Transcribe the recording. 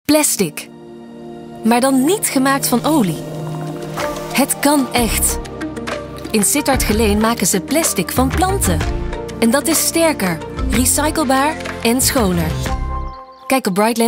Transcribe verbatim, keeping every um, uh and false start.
Plastic. Maar dan niet gemaakt van olie. Het kan echt. In Sittard Geleen maken ze plastic van planten. En dat is sterker, recyclebaar en schoner. Kijk op Brightland.